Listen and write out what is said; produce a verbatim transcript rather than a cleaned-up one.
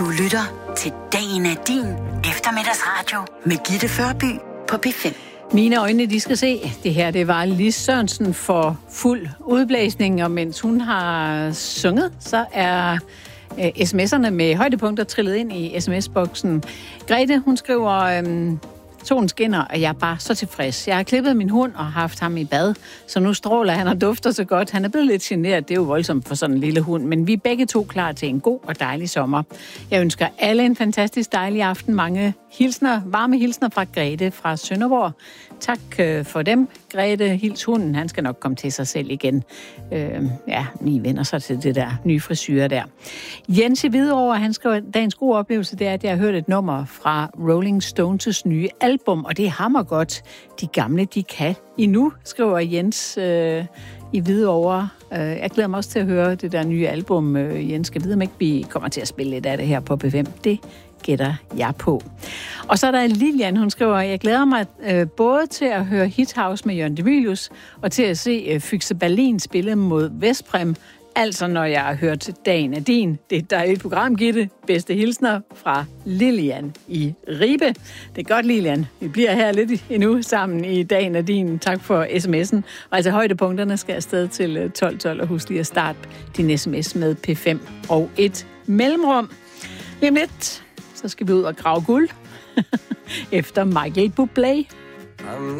Du lytter til Dagen er din eftermiddagsradio med Gitte Førby på P fem. Mine øjne, de skal se. Det her, det var Lis Sørensen for fuld udblæsning, og mens hun har sunget, så er øh, sms'erne med højdepunkter trillet ind i sms-boksen. Grete, hun skriver, øh, solen skinner, og jeg er bare så tilfreds. Jeg har klippet min hund og haft ham i bad, så nu stråler han og dufter så godt. Han er blevet lidt generet, det er jo voldsomt for sådan en lille hund, men vi er begge to klar til en god og dejlig sommer. Jeg ønsker alle en fantastisk dejlig aften. Mange hilsner, varme hilsner fra Grete fra Sønderborg. Tak øh, for dem. Grete, hils hunden, han skal nok komme til sig selv igen. Øh, ja, lige vender sig til det der nye frisyre der. Jens i Hvidovre, han skriver, dagens gode oplevelse, det er, at jeg har hørt et nummer fra Rolling Stones' nye album, og det er hammergodt. De gamle, de kan endnu, skriver Jens øh, i Hvidovre. Jeg glæder mig også til at høre det der nye album. Jens skal vide, om ikke vi kommer til at spille lidt af det her på P fem. Det gætter jeg på. Og så er der Lilian, hun skriver, jeg glæder mig øh, både til at høre Hit House med Jørgen de Mylius, og til at se øh, Fyxe Berlin spille mod Vestprem. Altså, når jeg har hørt Dagen er din. Det er et dejligt program, Gitte. Bedste hilsner fra Lilian i Ribe. Det er godt, Lilian. Vi bliver her lidt endnu sammen i Dagen er din. Tak for sms'en. Og altså, højdepunkterne skal afsted til tolv tolv, og husk lige at starte din sms med P fem og et mellemrum. Lige om lidt, så skal vi ud og grave guld efter Michael Bublé.